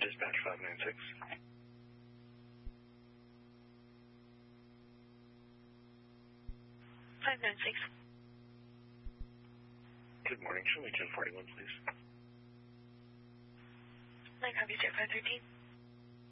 Dispatch 596. 596. Good morning. Show me 1041, please. Line copy, Jet 513.